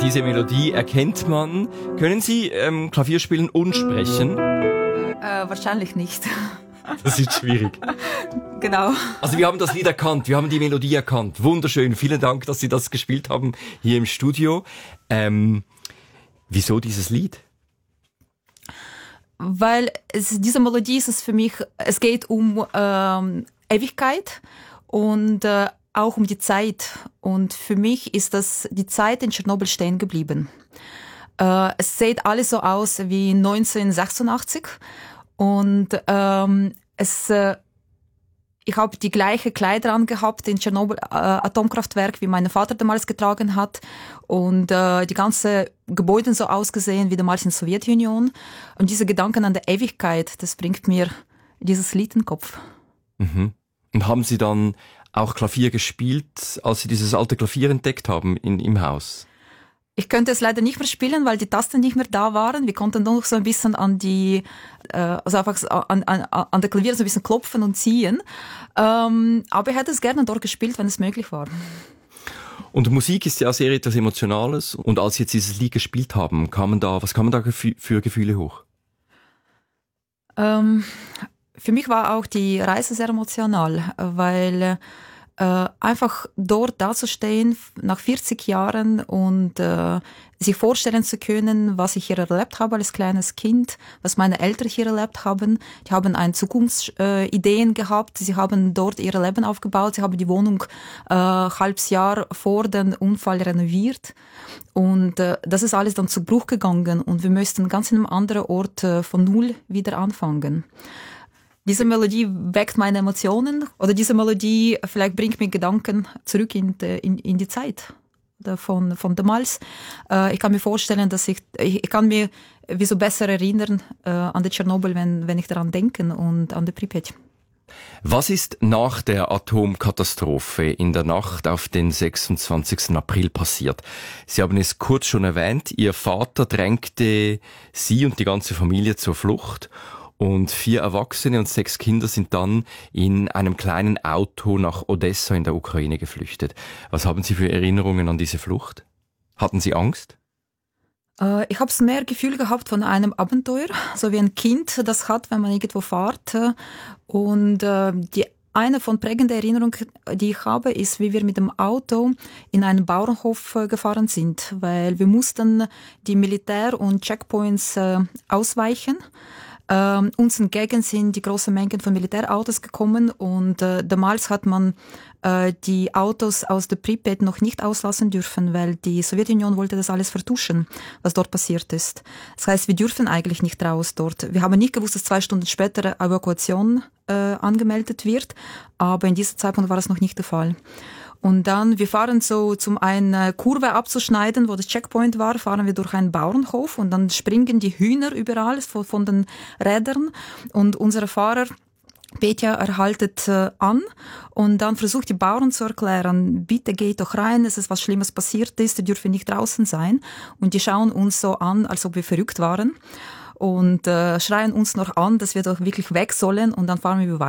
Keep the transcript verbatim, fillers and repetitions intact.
Diese Melodie erkennt man. Können Sie ähm, Klavier spielen und sprechen? Äh, wahrscheinlich nicht. Das ist schwierig. Genau. Also wir haben das Lied erkannt, wir haben die Melodie erkannt. Wunderschön, vielen Dank, dass Sie das gespielt haben hier im Studio. Ähm, wieso dieses Lied? Weil es, diese Melodie ist es für mich, es geht um ähm, Ewigkeit und äh, auch um die Zeit. Und für mich ist das die Zeit in Tschernobyl stehen geblieben. Äh, es sieht alles so aus wie neunzehnhundertsechsundachtzig. Und ähm, es, äh, ich habe die gleiche Kleider angehabt in Tschernobyl äh, Atomkraftwerk, wie mein Vater damals getragen hat. Und äh, die ganze Gebäude so ausgesehen wie damals in der Sowjetunion. Und diese Gedanken an der Ewigkeit, das bringt mir dieses Lied in den Kopf. Mhm. Und haben Sie dann auch Klavier gespielt, als Sie dieses alte Klavier entdeckt haben in, im Haus? Ich könnte es leider nicht mehr spielen, weil die Tasten nicht mehr da waren. Wir konnten nur noch so ein bisschen an die, äh, also einfach an, an, an der Klavier so ein bisschen klopfen und ziehen. Ähm, aber ich hätte es gerne dort gespielt, wenn es möglich war. Und Musik ist ja sehr etwas Emotionales. Und als Sie jetzt dieses Lied gespielt haben, kamen da, was kamen da gefü- für Gefühle hoch? Ähm, für mich war auch die Reise sehr emotional, weil äh, einfach dort dazustehen nach vierzig Jahren und äh, sich vorstellen zu können, was ich hier erlebt habe als kleines Kind, was meine Eltern hier erlebt haben. Die haben eine Zukunftsideen äh, gehabt, sie haben dort ihr Leben aufgebaut, sie haben die Wohnung äh, halbes Jahr vor dem Unfall renoviert und äh, das ist alles dann zu Bruch gegangen und wir müssten ganz in einem anderen Ort äh, von Null wieder anfangen. Diese Melodie weckt meine Emotionen oder diese Melodie vielleicht bringt mir Gedanken zurück in die, in, in die Zeit von, von damals. Äh, ich kann mir vorstellen, dass ich, ich, ich kann mir wieso besser erinnern äh, an die Tschernobyl, wenn, wenn ich daran denke und an die Pripyat. Was ist nach der Atomkatastrophe in der Nacht auf den sechsundzwanzigsten April passiert? Sie haben es kurz schon erwähnt, Ihr Vater drängte Sie und die ganze Familie zur Flucht. Und vier Erwachsene und sechs Kinder sind dann in einem kleinen Auto nach Odessa in der Ukraine geflüchtet. Was haben Sie für Erinnerungen an diese Flucht? Hatten Sie Angst? Äh, ich habe mehr Gefühl gehabt von einem Abenteuer, so wie ein Kind das hat, wenn man irgendwo fährt. Und äh, die eine von prägenden Erinnerungen, die ich habe, ist, wie wir mit dem Auto in einen Bauernhof äh, gefahren sind, weil wir mussten die Militär- und Checkpoints äh, ausweichen. Ähm, uns entgegen sind die großen Mengen von Militärautos gekommen und äh, damals hat man äh, die Autos aus der Pripyat noch nicht auslassen dürfen, weil die Sowjetunion wollte das alles vertuschen, was dort passiert ist. Das heißt, wir dürfen eigentlich nicht raus dort. Wir haben nicht gewusst, dass zwei Stunden später Evakuation äh, angemeldet wird, aber in diesem Zeitpunkt war das noch nicht der Fall. Und dann, wir fahren so, zum eine Kurve abzuschneiden, wo das Checkpoint war, fahren wir durch einen Bauernhof und dann springen die Hühner überall von, von den Rädern und unser Fahrer Petja erhaltet äh, an und dann versucht die Bauern zu erklären, bitte geht doch rein, es ist was Schlimmes passiert ist, ihr dürft nicht draußen sein. Und die schauen uns so an, als ob wir verrückt waren und äh, schreien uns noch an, dass wir doch wirklich weg sollen und dann fahren wir weiter.